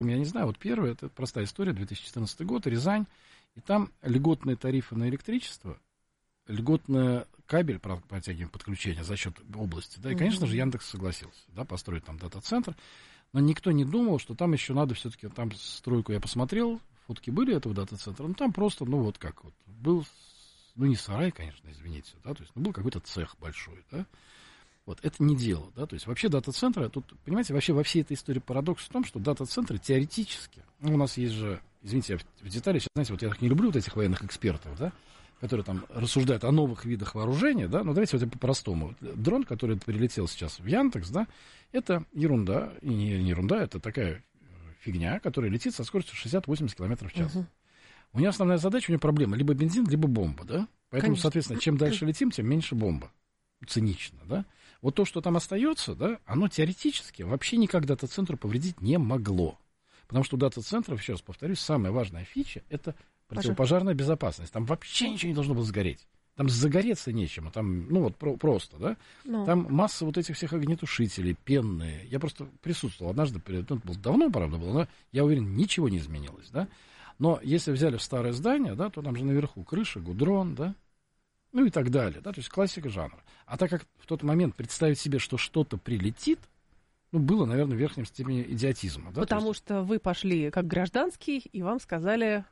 Я не знаю, вот первое, это простая история, 2014 год, Рязань, и там льготные тарифы на электричество, льготный кабель протягиваем подключения за счет области, да, и, конечно же, Яндекс согласился, да, построить там дата-центр, но никто не думал, что там еще надо все-таки, там стройку я посмотрел, фотки были этого дата-центра, ну, там просто, ну, вот как вот, был, ну, не сарай, конечно, извините, да, то есть, ну, был какой-то цех большой, да, вот, это не дело, да, то есть, вообще дата-центры, тут, понимаете, вообще во всей этой истории парадокс в том, что дата-центры теоретически, ну, у нас есть же, извините, я в детали, сейчас, знаете, вот я так не люблю вот этих военных экспертов, да, которые там рассуждают о новых видах вооружения, да, но давайте вот по-простому. Дрон, который прилетел сейчас в Яндекс, да, это ерунда, и не ерунда, это такая фигня, которая летит со скоростью 60-80 км в час. У нее основная задача, у нее проблема, либо бензин, либо бомба, да, поэтому, конечно, соответственно, чем дальше летим, тем меньше бомба. Цинично, да. Вот то, что там остается, да, оно теоретически вообще никак дата-центру повредить не могло. Потому что у дата-центров, еще раз повторюсь, самая важная фича – это противопожарная безопасность. Там вообще ничего не должно было сгореть. Там загореться нечему. Там, ну вот просто, да. Там масса вот этих всех огнетушителей, пенные. Я просто присутствовал однажды, ну, было давно, правда, было, но я уверен, ничего не изменилось, да. Но если взяли в старое здание, да, то там же наверху крыша, гудрон, да, ну и так далее, да, то есть классика жанра. А так как в тот момент представить себе, что что-то прилетит, ну, было, наверное, в верхнем степени идиотизма. Да? Потому что вы пошли как гражданский, и вам сказали...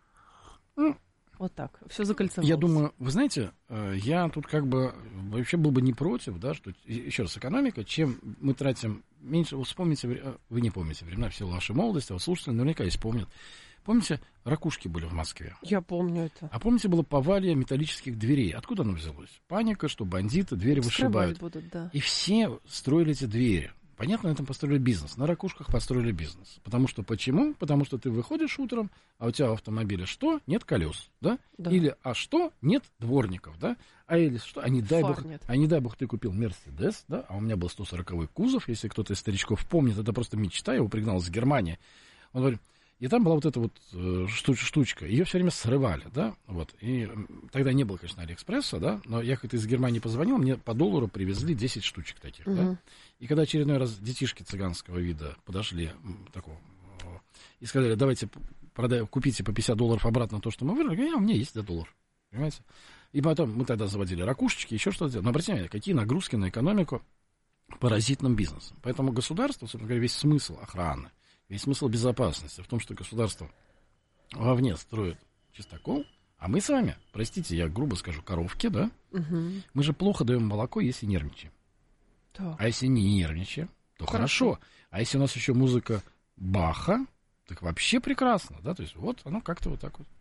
Вот так, все закольцевалось. Я думаю, вы знаете, я тут как бы вообще был бы не против, да, что, еще раз, экономика, чем мы тратим меньше, вы вспомните, вы не помните времена, все вашей молодости, а слушатели наверняка есть помнят. Помните, ракушки были в Москве? Я помню это. А помните, было повалье металлических дверей? Откуда оно взялось? Паника, что бандиты двери вышибают. Будут, да. И все строили эти двери. Понятно, на этом построили бизнес. На ракушках построили бизнес. Потому что почему? Потому что ты выходишь утром, а у тебя в автомобиле что? Нет колес, да? Да. Или а что? Нет дворников, да? А или что? А не дай бог ты купил Мерседес, да? А у меня был 140-й кузов, если кто-то из старичков помнит, это просто мечта, его пригнал из Германии. Он говорит, и там была вот эта вот штучка, ее все время срывали, да, вот, и тогда не было, конечно, Алиэкспресса, да, но я как-то из Германии позвонил, мне по $1 привезли 10 штучек таких, да, и когда очередной раз детишки цыганского вида подошли, такого, и сказали, давайте купите по $50 обратно то, что мы вырвали, у меня есть $1, понимаете, и потом мы тогда заводили ракушечки, еще что-то делали, но обратите внимание, какие нагрузки на экономику паразитным бизнесом, поэтому государство, собственно говоря, весь смысл охраны, весь смысл безопасности в том, что государство вовне строит чистокол, а мы с вами, простите, я грубо скажу, коровки, да, мы же плохо даем молоко, если нервничаем. Да. А если не нервничаем, то хорошо. А если у нас еще музыка Баха, так вообще прекрасно, да, то есть вот оно как-то вот так вот.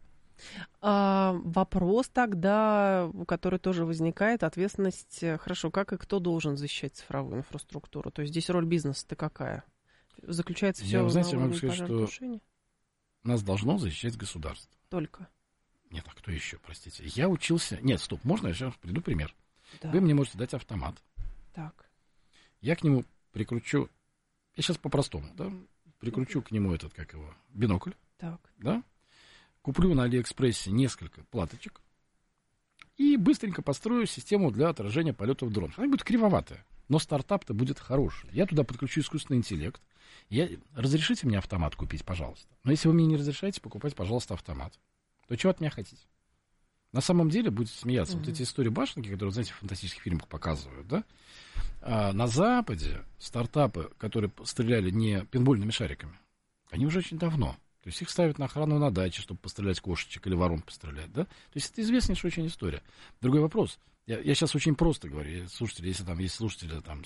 Вопрос тогда, который тоже возникает, ответственность, хорошо, как и кто должен защищать цифровую инфраструктуру? То есть здесь роль бизнеса-то какая? Заключается все в знаете, я могу сказать, что нас должно защищать государство. Только? Нет, а кто еще, простите? Я учился... Нет, стоп, можно я сейчас приду пример? Да. Вы мне можете дать автомат. Так. Я к нему прикручу... Я сейчас по-простому, да? Прикручу к нему этот, как его, бинокль. Так. Да? Куплю на Алиэкспрессе несколько платочек и быстренько построю систему для отражения полетов дронов. Она будет кривоватая. Но стартап-то будет хороший. Я туда подключу искусственный интеллект. Разрешите мне автомат купить, пожалуйста. Но если вы мне не разрешаете покупать, пожалуйста, автомат, то чего от меня хотите? На самом деле, будете смеяться, вот эти истории башенки, которые, знаете, в фантастических фильмах показывают, да? На Западе стартапы, которые стреляли не пейнтбольными шариками, они уже очень давно. То есть их ставят на охрану на даче, чтобы пострелять кошечек или ворон пострелять, да? То есть это известнейшая очень история. Другой вопрос. Я сейчас очень просто говорю, слушатели, если там есть слушатели, там,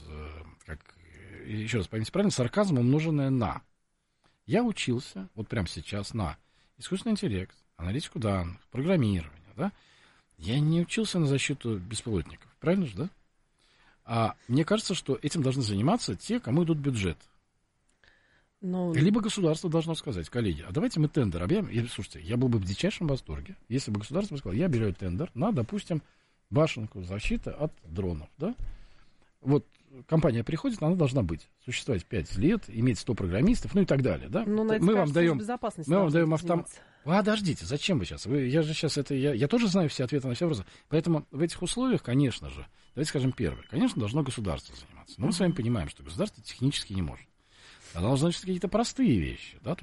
еще раз поймите правильно, сарказм умноженное на. Я учился, вот прямо сейчас, на искусственный интеллект, аналитику данных, программирование, да? Я не учился на защиту беспилотников, правильно же, да? А мне кажется, что этим должны заниматься те, кому идут бюджет. Либо государство должно сказать, коллеги, а давайте мы тендер объявим. Слушайте, я был бы в дичайшем восторге, если бы государство сказало, я объявляю тендер на, допустим, башенку защиты от дронов, да? Вот компания приходит, она должна быть, существовать 5 лет, иметь 100 программистов, ну и так далее, да? Мы вам даем автомат. Подождите, зачем вы сейчас? Я же сейчас я тоже знаю все ответы на все вопросы. Поэтому в этих условиях, конечно же, давайте скажем первое, конечно, должно государство заниматься. Но мы с вами понимаем, что государство технически не может. Она должна значить какие-то простые вещи, да,